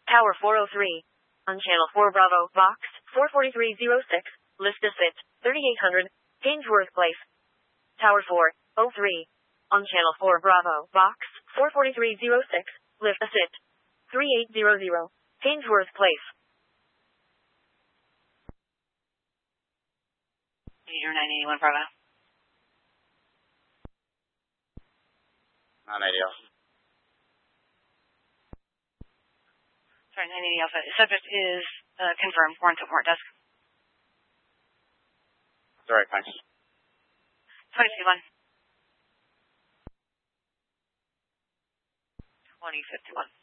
Tower 403. On Channel 4 Bravo, Box 44306, list a sit, 3800, Gainsworth Place. Tower 403. On Channel 4 Bravo, Box 44306, lift a sit, 3800, Gainsworth Place. 981 Bravo. 980 Alpha. Sorry, 980 Alpha. Subject is confirmed. Warrant support desk. Sorry, thanks. 2051. 2051.